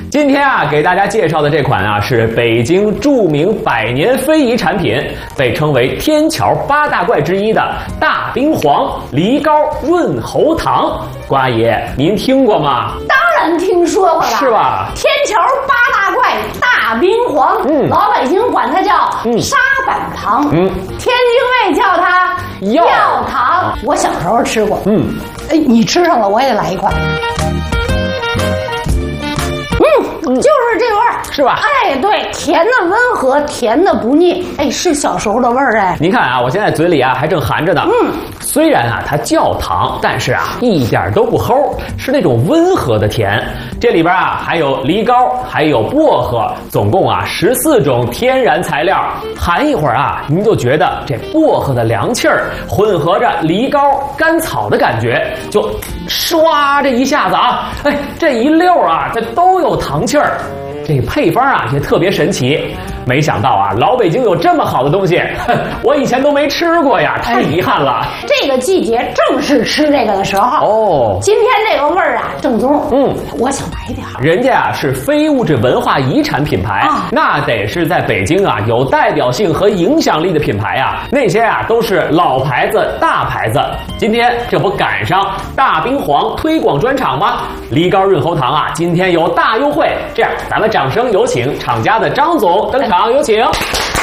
今天啊，给大家介绍的这款啊，是北京著名百年非遗产品，被称为天桥八大怪之一的大冰黄梨膏润喉糖。瓜爷，您听过吗？ 当然听说过了， 是吧？ 天桥八大怪大冰黄，老百姓管它叫沙板糖，天津卫叫它药糖。我小时候吃过，你吃上了，我也来一块。就是这味儿， 是吧？ 哎，对，甜的温和，甜的不腻，哎，是小时候的味儿哎。 您看啊，我现在嘴里啊还正含着呢。虽然啊它叫糖，但是啊一点都不齁，是那种温和的甜。这里边啊还有梨膏，还有薄荷，总共啊14种天然材料。含一会儿啊，您就觉得这薄荷的凉气儿混合着梨膏甘草的感觉，就唰这一下子啊，哎，这一溜啊，这都有糖气儿。这个配方啊也特别神奇，没想到啊老北京有这么好的东西，我以前都没吃过呀，太遗憾了。 这个季节正是吃这个的时候哦。 今天这个味儿啊正宗，我想买点儿。 人家啊是非物质文化遗产品牌，那得是在北京啊有代表性和影响力的品牌啊，那些啊都是老牌子、大牌子。今天这不赶上大冰黄推广专场吗？梨膏润喉糖啊，今天有大优惠，这样咱们掌声有请厂家的张总登场，有请。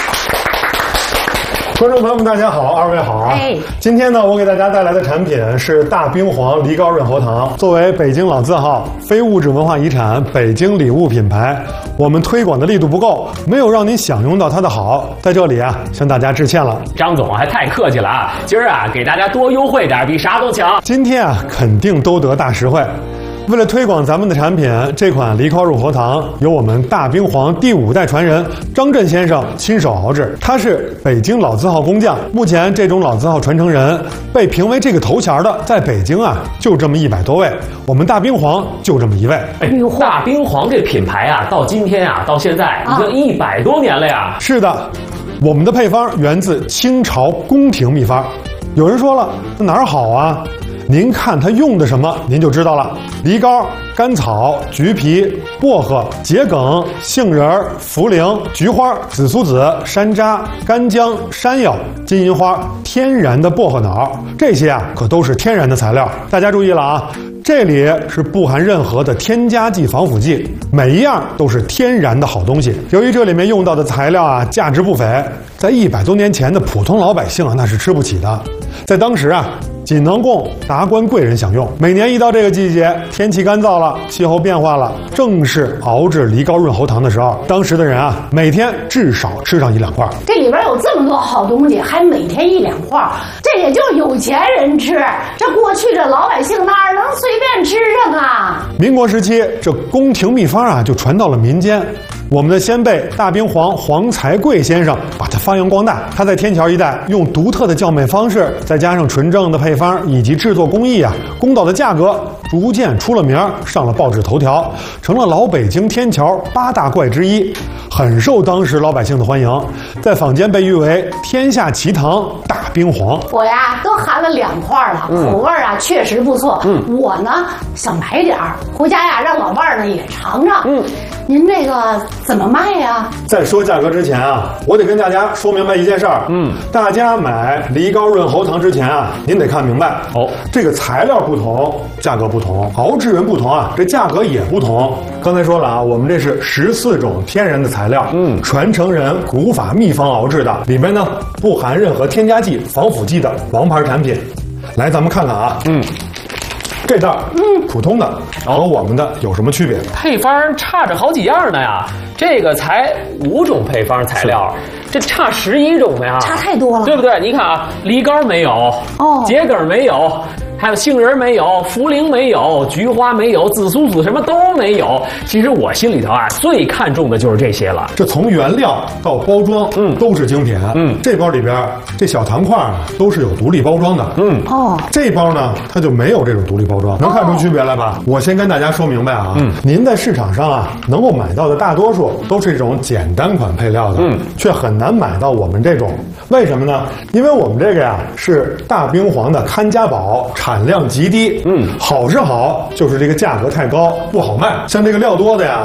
观众朋友们，大家好，二位好啊！今天呢，我给大家带来的产品是大冰黄梨膏润喉糖。作为北京老字号、非物质文化遗产北京礼物品牌，我们推广的力度不够，没有让您享用到它的好，在这里啊，向大家致歉了。 张总还太客气了啊！今儿啊，给大家多优惠点，比啥都强。 今天啊，肯定都得大实惠。为了推广咱们的产品，这款梨膏润喉糖由我们大冰黄第5代传人张震先生亲手熬制。他是北京老字号工匠，目前这种老字号传承人被评为这个头衔的，在北京啊就这么100多位，我们大冰黄就这么1位。 大冰黄这品牌啊，到今天啊，到现在已经100多年了呀。 是的，我们的配方源自清朝宫廷秘方。有人说了，那哪儿好啊？您看它用的什么，您就知道了。梨膏、甘草、橘皮、薄荷、桔梗、杏仁、茯苓、菊花、紫苏子、山楂、干姜、山药、金银花，天然的薄荷脑，这些啊可都是天然的材料。大家注意了啊，这里是不含任何的添加剂、防腐剂，每一样都是天然的好东西。由于这里面用到的材料啊价值不菲，在100多年前的普通老百姓啊那是吃不起的，在当时啊仅能供达官贵人享用。每年一到这个季节，天气干燥了，气候变化了，正是熬制梨膏润喉糖的时候，当时的人啊，每天至少吃上1-2块。 这里边有这么多好东西，还每天1-2块，这也就有钱人吃。这过去这老百姓哪能随便吃上啊？ 民国时期，这宫廷秘方啊就传到了民间。我们的先辈大冰黄黄才贵先生把它发扬光大。他在天桥一带用独特的校美方式，再加上纯正的配方以及制作工艺啊，公道的价格，逐渐出了名，上了报纸头条，成了老北京天桥8大怪之一，很受当时老百姓的欢迎，在坊间被誉为天下奇糖大冰黄。 我呀都含了2块了，口味啊确实不错。我呢想买点儿回家呀，让老伴儿呢也尝尝。您这个怎么卖呀？ 在说价格之前啊，我得跟大家说明白一件事儿。大家买梨膏润喉糖之前啊，您得看明白这个材料不同，价格不同，熬制人不同啊，这价格也不同。刚才说了啊，我们这是14种天然的材料，传承人古法秘方熬制的，里面呢不含任何添加剂、防腐剂的王牌产品。来，咱们看看啊，这袋普通的和我们的有什么区别？ 配方差着好几样呢呀，这个才5种配方材料，这差11种呢呀， 差太多了， 对不对？你看啊，梨膏没有，桔梗没有，还有杏仁没有，茯苓没有，菊花没有，紫苏子什么都没有。其实我心里头啊，最看重的就是这些了。 这从原料到包装，都是精品。这包里边这小糖块都是有独立包装的。这包呢，它就没有这种独立包装，能看出区别来吧？我先跟大家说明白啊，您在市场上啊能够买到的大多数都是这种简单款配料的，却很难买到我们这种。为什么呢？因为我们这个呀是大冰黄的看家宝。产量极低，好是好，就是这个价格太高，不好卖。像这个料多的呀，